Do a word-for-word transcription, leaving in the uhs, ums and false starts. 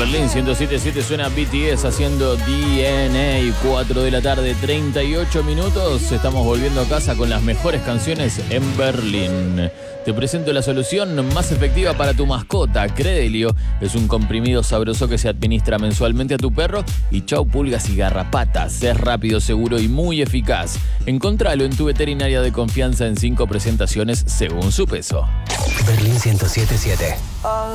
Berlín ciento siete punto siete suena B T S haciendo D N A. Cuatro de la tarde, treinta y ocho minutos. Estamos volviendo a casa con las mejores canciones en Berlín. Te presento la solución más efectiva para tu mascota. Credelio es un comprimido sabroso que se administra mensualmente a tu perro y chau pulgas y garrapatas. Es rápido, seguro y muy eficaz. Encontralo en tu veterinaria de confianza en cinco presentaciones según su peso. Berlín ciento siete punto siete.